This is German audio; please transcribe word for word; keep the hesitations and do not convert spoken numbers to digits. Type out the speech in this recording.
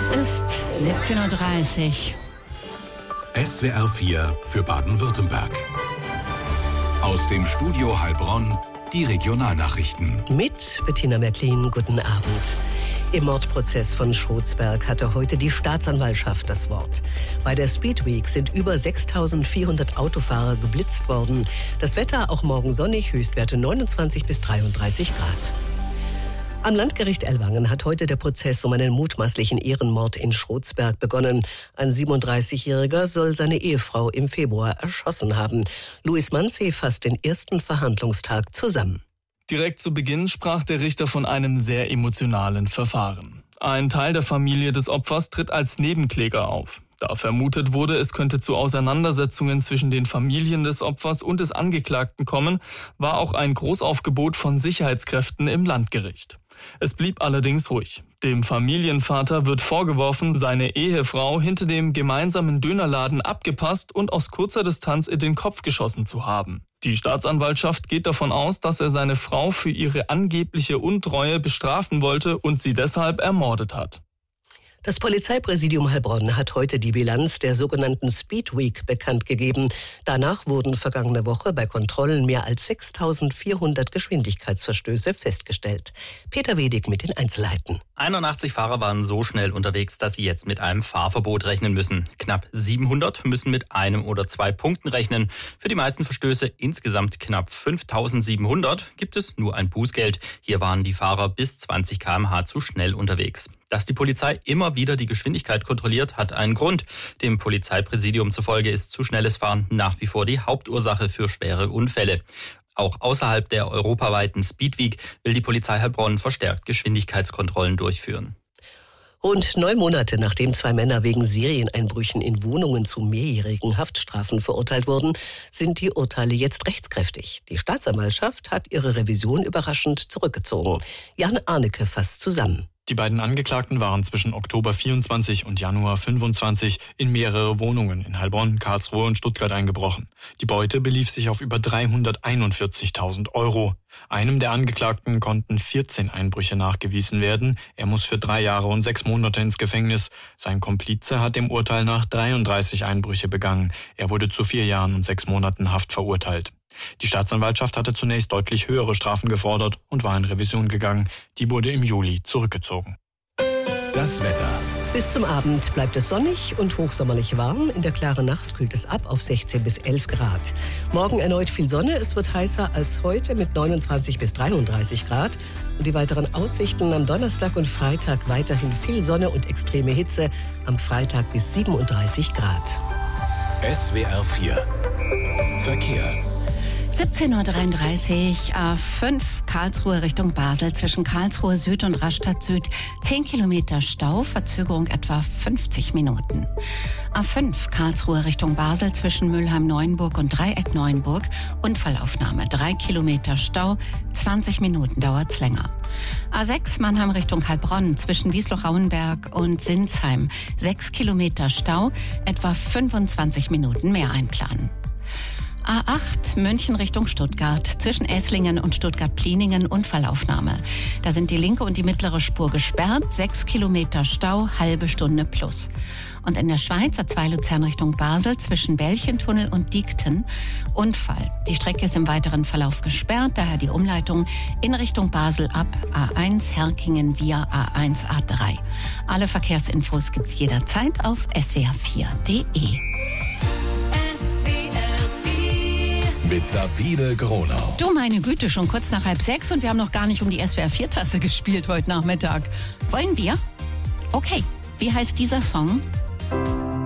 Es ist siebzehn Uhr dreißig. S W R vier für Baden-Württemberg. Aus dem Studio Heilbronn die Regionalnachrichten. Mit Bettina Merklin, guten Abend. Im Mordprozess von Schrotsberg hatte heute die Staatsanwaltschaft das Wort. Bei der Speedweek sind über sechstausendvierhundert Autofahrer geblitzt worden. Das Wetter auch morgen sonnig, Höchstwerte neunundzwanzig bis dreiunddreißig Grad. Am Landgericht Ellwangen hat heute der Prozess um einen mutmaßlichen Ehrenmord in Schrotsberg begonnen. Ein siebenunddreißigjähriger soll seine Ehefrau im Februar erschossen haben. Luis Manzi fasst den ersten Verhandlungstag zusammen. Direkt zu Beginn sprach der Richter von einem sehr emotionalen Verfahren. Ein Teil der Familie des Opfers tritt als Nebenkläger auf. Da vermutet wurde, es könnte zu Auseinandersetzungen zwischen den Familien des Opfers und des Angeklagten kommen, war auch ein Großaufgebot von Sicherheitskräften im Landgericht. Es blieb allerdings ruhig. Dem Familienvater wird vorgeworfen, seine Ehefrau hinter dem gemeinsamen Dönerladen abgepasst und aus kurzer Distanz in den Kopf geschossen zu haben. Die Staatsanwaltschaft geht davon aus, dass er seine Frau für ihre angebliche Untreue bestrafen wollte und sie deshalb ermordet hat. Das Polizeipräsidium Heilbronn hat heute die Bilanz der sogenannten Speedweek bekannt gegeben. Danach wurden vergangene Woche bei Kontrollen mehr als sechstausendvierhundert Geschwindigkeitsverstöße festgestellt. Peter Wedig mit den Einzelheiten. einundachtzig Fahrer waren so schnell unterwegs, dass sie jetzt mit einem Fahrverbot rechnen müssen. Knapp siebenhundert müssen mit einem oder zwei Punkten rechnen. Für die meisten Verstöße, insgesamt knapp fünftausendsiebenhundert, gibt es nur ein Bußgeld. Hier waren die Fahrer bis zwanzig Kilometer pro Stunde zu schnell unterwegs. Dass die Polizei immer wieder die Geschwindigkeit kontrolliert, hat einen Grund. Dem Polizeipräsidium zufolge ist zu schnelles Fahren nach wie vor die Hauptursache für schwere Unfälle. Auch außerhalb der europaweiten Speedweek will die Polizei Heilbronn verstärkt Geschwindigkeitskontrollen durchführen. Rund neun Monate nachdem zwei Männer wegen Serieneinbrüchen in Wohnungen zu mehrjährigen Haftstrafen verurteilt wurden, sind die Urteile jetzt rechtskräftig. Die Staatsanwaltschaft hat ihre Revision überraschend zurückgezogen. Jan Arnecke fasst zusammen. Die beiden Angeklagten waren zwischen Oktober vierundzwanzig und Januar fünfundzwanzig in mehrere Wohnungen in Heilbronn, Karlsruhe und Stuttgart eingebrochen. Die Beute belief sich auf über dreihunderteinundvierzigtausend Euro. Einem der Angeklagten konnten vierzehn Einbrüche nachgewiesen werden. Er muss für drei Jahre und sechs Monate ins Gefängnis. Sein Komplize hat dem Urteil nach dreiunddreißig Einbrüche begangen. Er wurde zu vier Jahren und sechs Monaten Haft verurteilt. Die Staatsanwaltschaft hatte zunächst deutlich höhere Strafen gefordert und war in Revision gegangen. Die wurde im Juli zurückgezogen. Das Wetter. Bis zum Abend bleibt es sonnig und hochsommerlich warm. In der klaren Nacht kühlt es ab auf sechzehn bis elf Grad. Morgen erneut viel Sonne. Es wird heißer als heute mit neunundzwanzig bis dreiunddreißig Grad. Und die weiteren Aussichten am Donnerstag und Freitag weiterhin viel Sonne und extreme Hitze. Am Freitag bis siebenunddreißig Grad. S W R vier. Verkehr. siebzehn Uhr dreiunddreißig, A fünf Karlsruhe Richtung Basel zwischen Karlsruhe Süd und Rastatt Süd. zehn Kilometer Stau, Verzögerung etwa fünfzig Minuten. A fünf Karlsruhe Richtung Basel zwischen Mülheim-Neuenburg und Dreieck-Neuenburg. Unfallaufnahme, drei Kilometer Stau, zwanzig Minuten dauert's länger. A sechs Mannheim Richtung Heilbronn zwischen Wiesloch-Rauenberg und Sinsheim. sechs Kilometer Stau, etwa fünfundzwanzig Minuten mehr einplanen. A acht München Richtung Stuttgart zwischen Esslingen und Stuttgart-Pliningen Unfallaufnahme. Da sind die linke und die mittlere Spur gesperrt, sechs Kilometer Stau, halbe Stunde plus. Und in der Schweiz A zwei Luzern Richtung Basel zwischen Bällchentunnel und Diekten Unfall. Die Strecke ist im weiteren Verlauf gesperrt, daher die Umleitung in Richtung Basel ab A eins Herkingen via A eins A drei. Alle Verkehrsinfos gibt's jederzeit auf S W R vier Punkt de. Mit Sabine Gronau. Du, meine Güte, schon kurz nach halb sechs und wir haben noch gar nicht um die S W R vier Tasse gespielt heute Nachmittag. Wollen wir? Okay, wie heißt dieser Song?